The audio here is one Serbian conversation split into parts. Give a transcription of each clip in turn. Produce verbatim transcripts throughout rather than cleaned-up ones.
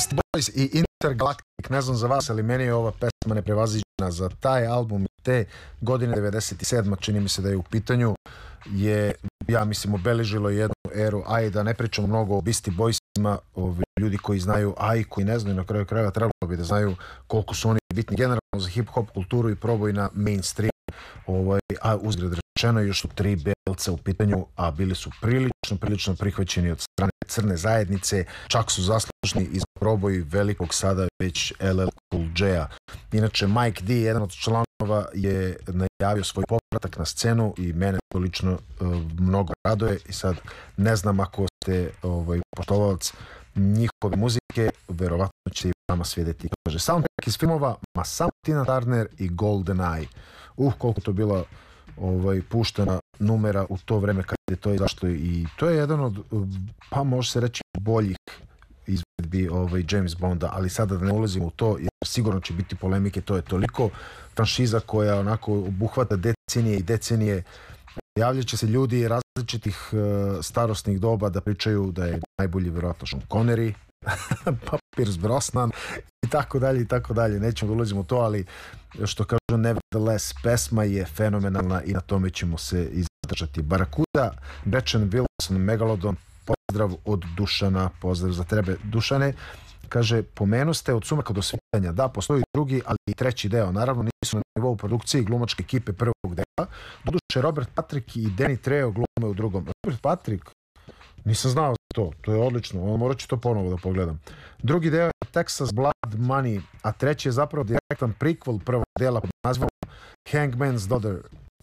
Beastie Boys i Intergalactic, ne znam za vas, ali meni je ova pesma neprevaziđena. Za taj album te godine devedeset sedma čini mi se da je u pitanju, je, ja mislim, obeležilo jednu eru, a i da ne pričamo mnogo o Beastie Boysima, ovi ljudi koji znaju, a i koji ne znaju, na kraju krajeva trebalo bi da znaju koliko su oni bitni generalno za hip-hop kulturu i proboj na mainstream. Ovaj, a uzgled rečeno još su tri belca u pitanju, a bili su prilično, prilično prihvaćeni od strane crne zajednice, čak su zaslužni i za proboj velikog sada već L L Cool J-a. Inače, Mike D, jedan od članova, je najavio svoj povratak na scenu i mene to lično uh, mnogo raduje i sad ne znam ako ste ovaj, poštovalac njihove muzike, verovatno će i vama svijedeti. Kaže, soundtrack iz filmova, ma samo Tina Turner i GoldenEye. Uh, koliko to bila ovaj, puštena numera u to vreme kad je to izašlo i to je jedan od, pa može se reći, boljih izvedbi ovaj, James Bonda, ali sada da ne ulazimo u to, jer sigurno će biti polemike, to je toliko franšiza koja onako obuhvata decenije i decenije. Javljat će se ljudi različitih uh, starosnih doba da pričaju da je najbolji vjerojatno Sean Connery, pa Pierce Brosnan i tako dalje i tako dalje. Nećemo da ulazimo u to, ali što kažu Nevertheless, pesma je fenomenalna i na tome ćemo se izdržati. Barakuda, Bečan Wilson, Megalodon, pozdrav od Dušana, pozdrav za tebe Dušane. Kaže, pomenu ste od sumraka do svitanja. Da, postoji drugi, ali i treći deo. Naravno, nisu na nivou produkcije glumačke ekipe prvog dela. Doduše, Robert Patrick i Danny Trejo glume u drugom. Robert Patrick, nisam znao to. To je odlično. Morat ću to ponovo da pogledam. Drugi deo je Texas Blood Money, a treći je zapravo direktan prequel prvog dela pod nazivom Hangman's Daughter.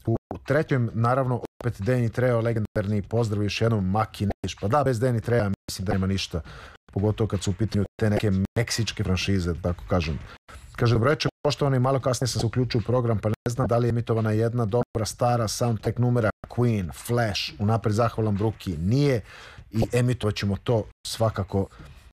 U trećem, naravno, opet Danny Trejo, legendarni, pozdrav još jednom, Maki Neš. Pa da, bez Danny Treja mislim da nema ništa. Pogotovo kad su u pitanju te neke meksičke franšize, tako kažem. Kaže, dobro večer, poštovani, malo kasnije sam se uključio u program, pa ne znam da li je emitovana jedna dobra stara soundtrack numera Queen, Flash, unapred zahvalan Bruki. Nije i emitovat ćemo to svakako.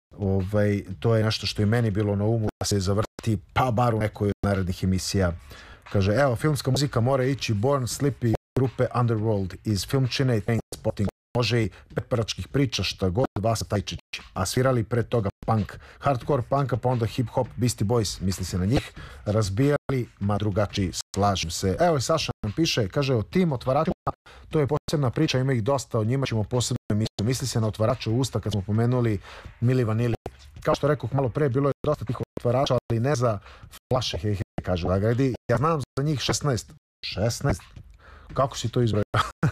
Ovaj, to je nešto što je meni bilo na umu da se zavrti, pa bar u nekoj od narednih emisija. Kaže, evo, filmska muzika mora ići Born Slippy grupe Underworld iz filmčine i Trainspotting. Može i peparačkih priča, šta god Vasa Tajčić, a svirali pre toga punk, hardcore punka, pa onda hip-hop, Beastie Boys, misli se na njih, razbijali, ma drugačiji, slažem se. Evo i Saša nam piše, kaže, o tim otvaračima, to je posebna priča, ima ih dosta, o njima ćemo posebno emisiju. Misli se na otvarače usta, kad smo pomenuli Mili Vanili. Kao što rekoh malo pre, bilo je dosta tih otvarača, ali ne za flaše, he, he, kažu da gradi. Ja znam za njih šesnaest. šesnaest? Kako si to izbrojao?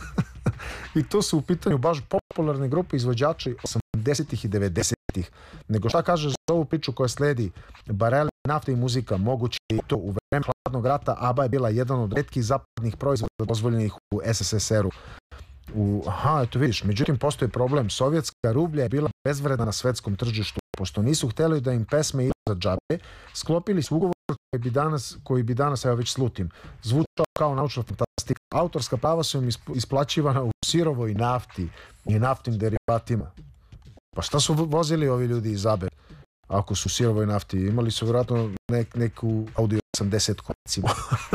I to su u pitanju baš popularne grupe izvođači osamdesetih i devedesetih. Nego šta kažeš za ovu priču koja sledi? Bareli, nafta i muzika, moguće i to u vreme hladnog rata. ABBA je bila jedan od retkih zapadnih proizvoda dozvoljenih u S S S R-u. U, aha, eto vidiš, međutim postoji problem. Sovjetska rublja je bila bezvredna na svetskom tržištu. Pošto nisu htjeli da im pesme idu za džabe, sklopili su ugovor koji bi danas, koji bi danas evo već slutim, zvučao kao naučna fantastika. Autorska prava su im isplaćivana u sirovoj nafti i naftnim derivatima. Pa šta su vozili ovi ljudi iz ABBE? Ako su u sirovoj nafti, imali su vjerojatno nek, neku Audi osamdeset recimo.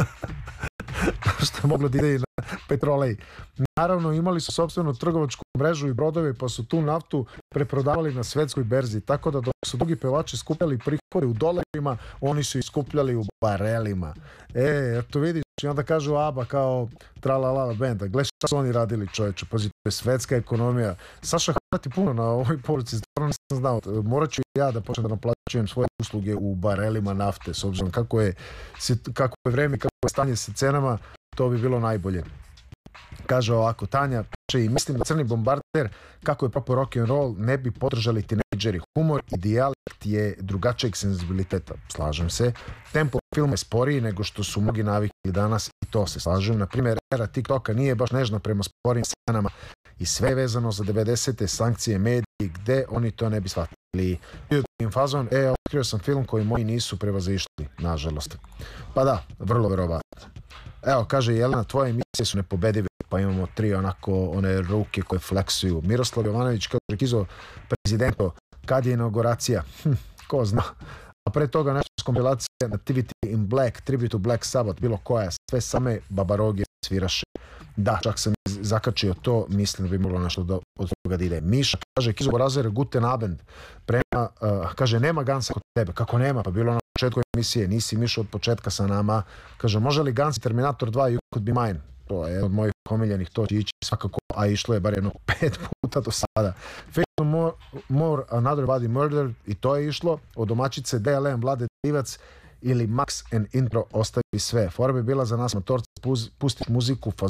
Što je moglo da ide i na petrolej. Naravno, imali su sopstvenu trgovačku mrežu i brodove, pa su tu naftu preprodavali na svetskoj berzi. Tako da dok su drugi pevači skupljali prihode u dolarima, oni su iskupljali u barelima. E, eto vidiš, i onda kažu ABBA kao tralala benda. Gle šta su oni radili, čoveče, pazi, to je svetska ekonomija. Saša, hvala ti puno na ovoj poruci, stvarno nisam znao. Morat ću ja da počnem da naplaćujem svoje usluge u barelima nafte, s obzirom kako je, kako je vreme, kako je stanje sa cenama, to bi bilo najbolje. Kaže ovako, Tanja, piše i mislim da Crni bombarder, kako je propao rock and roll, ne bi podržali tinejdžeri. Humor i dijalekt je drugačijeg senzibiliteta, slažem se. Tempo filma je sporiji nego što su mnogi navikli danas i to se slažem. Naprimjer, era TikToka nije baš nežna prema sporim scenama i sve je vezano za devedesete sankcije mediji gde oni to ne bi shvatili. Bio im fazon, e, otkrio sam film koji moji nisu prevazišli, nažalost. Pa da, vrlo verovatno. Evo, kaže Jelena, tvoje emisije su nepobedive, pa imamo tri onako, one ruke koje fleksuju. Miroslav Jovanović, kaže, Kizo, prezidento, kad je inauguracija? Hm, ko zna. A pre toga nešto s kompilacije Nativity in Black, Tribute to Black Sabbath, bilo koja, sve same babaroge sviraše. Da, čak sam zakačio to, mislim da bi moglo nešto do, od toga da ide. Miša kaže, Kizo Borazer, guten Abend, prema, uh, kaže, nema Gansa kod tebe. Kako nema? Pa bilo na početku emisije, nisi Mišo od početka sa nama. Kaže, može li Gans i Terminator dva You Could Be Mine? To je jedan od mojih omiljenih, to će ići svakako, a išlo je bar jedno pet puta do sada. Fatal More, more Another Body Murder, i to je išlo. Od domaćice D L M Vlade Divac ili Max and Intro, ostavi sve. Fora bi bila za nas motorci, pustiš muziku,